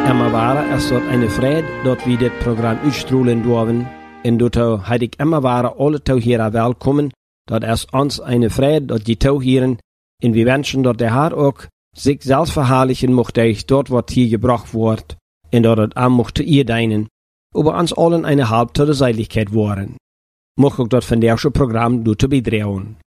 Immer waren es dort eine Freude, dort wir das Programm ausstrahlen dürfen. Und dort hatte ich immer waren alle Tauhierer willkommen. Dort ist uns eine Freude, dort die Tauhieren. Und wir wünschen dort der Herr auch sich selbst verherrlichen mochte ich dort, was hier gebracht wird. Und dort am mochte ihr deinen. Über uns allen eine Halb zur Seligkeit waren. Mocht auch dort von der Programm dort beitragen.